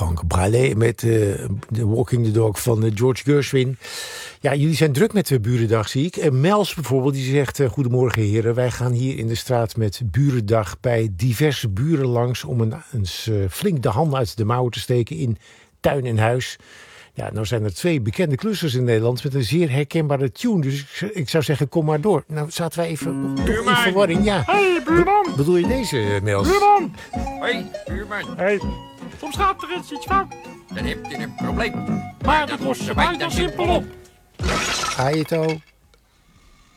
Frank Bralé met The Walking the Dog van George Gershwin. Ja, jullie zijn druk met de Burendag, zie ik. Mels bijvoorbeeld, die zegt... Goedemorgen heren, wij gaan hier in de straat met Burendag... bij diverse buren langs... om eens flink de handen uit de mouwen te steken in tuin en huis. Ja, nou zijn er 2 bekende klussers in Nederland... met een zeer herkenbare tune. Dus ik zou zeggen, kom maar door. Nou, zaten wij even in verwarring. Ja. Hey, buurman! Bedoel je deze, Mels? Buurman! Hoi, buurman. Hey. Soms gaat er iets fout. Dan heb je een probleem. Maar dat lossen wij dan simpel op. Ajeto.